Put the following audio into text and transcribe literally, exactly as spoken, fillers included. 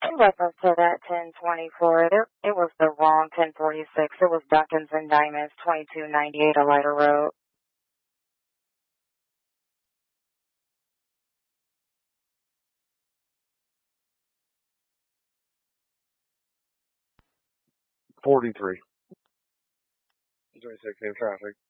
In reference to that ten twenty-four, there, it was the wrong ten forty-six. It was Duncan's and Diamonds, twenty-two ninety-eight Alida Road. forty-three. twenty-six in traffic.